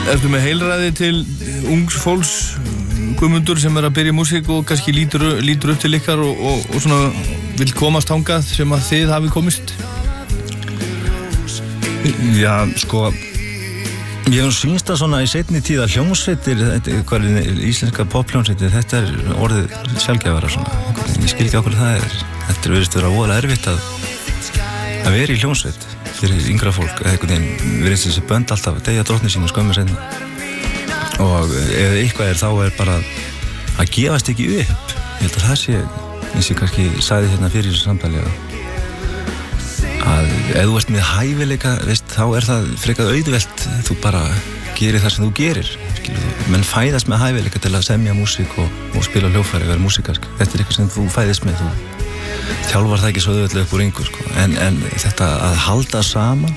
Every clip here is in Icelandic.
Ertu með heilræði til ungs fólks, Guðmundur, sem að byrja í músík og kannski lítur upp til ykkar og svona vill komast þangað sem að þið hafi komist? Já, sko, ég hef sýnst það svona í seinni tíð að hljómsveitir, íslenska pophljómsveitir, þetta orðið sjálfgefara svona. Ég skil ekki okkur það þetta verðist vera voðalega erfitt að vera í hljómsveit fyrir yngra fólk, eða einhvern veginn verðist þessi bönd alltaf deyja drottni sínu skömmu seinna. Og ef eitthvað þá bara að gefast ekki upp. Ég held að það sé, eins og ég kannski sagði hérna fyrir þessu samtali að ef þú ert með hæfileika, veist, þá það frekar auðvelt, þú bara gerir það sem þú gerir, skilur. Menn fæðast með hæfileika til að semja músík og spila hljóðfæri, vera músíkarsk. Þetta eitthvað sem þú fæðist með, þú þjálfar það ekki svo auðvitað upp úr engu, sko. En þetta að halda saman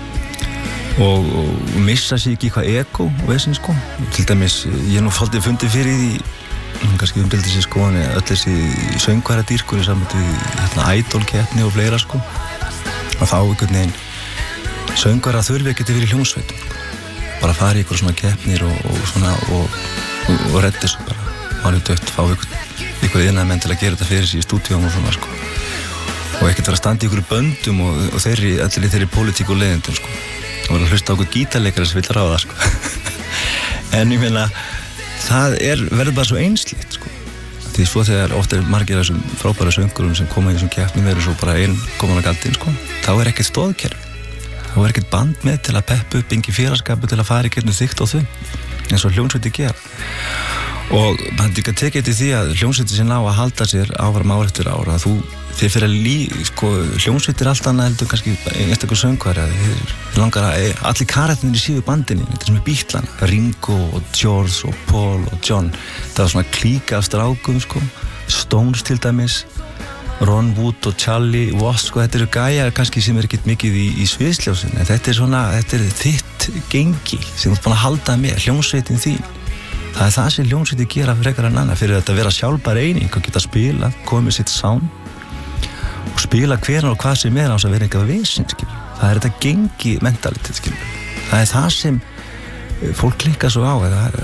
og missa sig ekki eitthvað ego og vesinn, sko. Til dæmis, ég nú faldið fundið fyrir því kannski umdeldi sér skoðan öll þessi söngvaradýrkur í sambandi idol-keppni og fleira, sko. Og þá einhvern veginn söngvara þurfi ekki til að vera í hljómsveitum, bara fara í eitthvað svona keppnir og svona og redda þessu bara manni dött, fá eitthvað iðnaðarmenn til að gera þetta fyrir sig í stúdíum og svona, sko. Og ekkert vera að standa í einhverju böndum og þeirri pólitík og leiðindum, sko. Og vera að hlusta á einhver gítarleikara sem vill ráða, sko. En ég meina, það verður bara svo einsleitt, sko. Því svo þegar oft margir af þessum frábæra söngurum sem koma í þessum keppnum eru svo bara einn komin á galdinn, sko. Þá ekkert stoðkerfi. Þá ekkert band með til að peppa upp engi félagsskapu til að fara í gegnum þykkt og þunn, eins og hljómsveitir gera. Og hann líka tekið eftir því að hljómsveitir sem ná að halda sér áfram ár eftir ár, að þið fyrir að sko, hljómsveitir allt annað heldur kannski einstakur söngvari, þið langar að allir karakterinn í síðu bandinni, þetta sem Beatlana, Ringo og George og Paul og John, það var svona klíka af strákum, sko, Stones til dæmis, Ron Wood og Charlie Watts, sko, þetta eru gæjar kannski sem ekkert mikið í sviðsljósin, en þetta er þitt gengi sem þú ert búin að halda með, hljómsveitin þín. Það það sem hljómsveitir gera frekar en annað, fyrir þetta að vera sjálfbær eining og geta spila, komið sitt sound og spila hvenær og hvað sem á þess að vera eitthvað vesen, skilur. Það þetta gengi mentalitet, skilur. Það það sem fólk klikkar svo á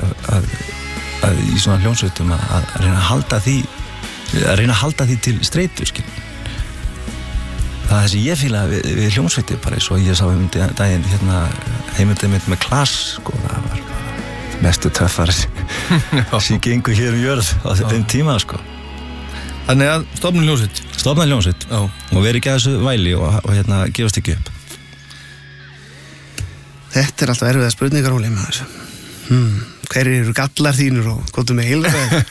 að í svona hljómsveitum að reyna að halda því til streitu, skilur. Það sem ég fíla við hljómsveitir bara, eins og ég sá daginn hérna heimildið mitt með Klass, sko, það var mestu töffar sem gengur hér jörð á þeim tíma, sko. Þannig að stofna hljómsveit. Stofna hljómsveit. Já. Og veri ekki að þessu væli og hérna gefast ekki upp. Þetta alltaf erfiða spurningar, Óli, með þessu. Hverjir eru gallar þínur og hvað með heilræði?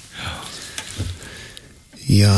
Já.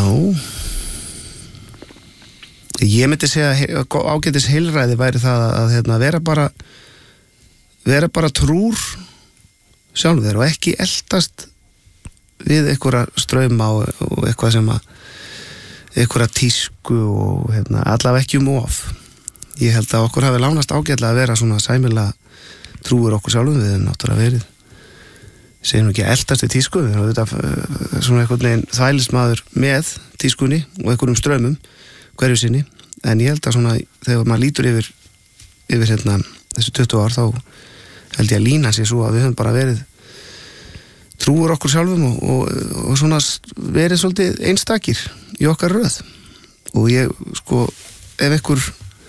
Ég myndi segja ágætis heilræði væri það að vera bara trúr sjálfur og ekki eltast við einhverja strauma og eitthvað sem einhverja tísku og allavega ekki of. Ég held að okkur hafi lánast ágætlega að vera svona sæmilega trúur okkur sjálfum, við erum náttúrulega verið segjum ekki eltast við tísku, við erum þetta svona einhvern veginn þvælismaður með tískunni og einhverjum straumum hverju sinni, en ég held að svona þegar maður lítur yfir þessu 20 ár, þá held ég að lína sér svo að við höfum bara verið trúur okkur sjálfum og svona verið svolítið einstakir í okkar röð. Og ég, sko, ef einhver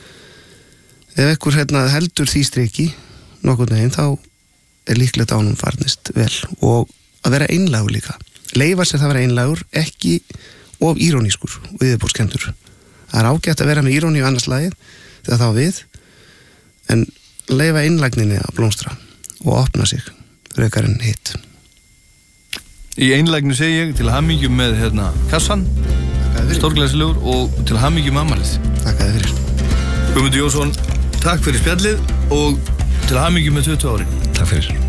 heldur því striki nokkurn veginn, þá líklegt ánum farnist vel. Og að vera einlægur líka. Leyfa sér það að vera einlægur, ekki of írónískur og yfirbórskendur. Það ágætt að vera með íróní og annars lagið þegar þá við, en leyfa einlægninni að blómstra og opna sig frekar en hitt. Í einlægni segi ég til hamingju með kassan, stórglæsilegur, og til hamingju með afmælið. Takk fyrir. Guðmundur Jónsson, takk fyrir spjallið og til hamingju með 20 árin. Takk fyrir.